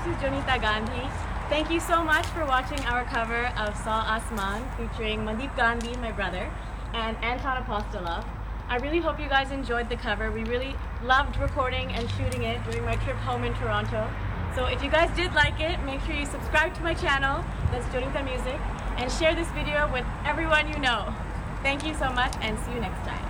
this is Jonita Gandhi. Thank you so much for watching our cover of Saw Asman featuring Mandeep Gandhi, my brother, and Anton Apostolov. I really hope you guys enjoyed the cover. We really loved recording and shooting it during my trip home in Toronto. So if you guys did like it, make sure you subscribe to my channel, that's Jonita Music, and share this video with everyone you know. Thank you so much and see you next time.